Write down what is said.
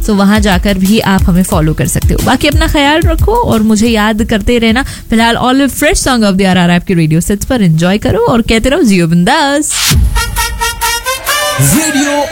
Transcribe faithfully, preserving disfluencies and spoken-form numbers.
सो वहां जाकर भी आप हमें फॉलो कर सकते हो। बाकी अपना ख्याल रखो और मुझे याद करते रहना। फिलहाल all fresh song of the our आपके रेडियो सेट्स पर एंजॉय करो और कहते रहो जियो बिंदास। रेडियो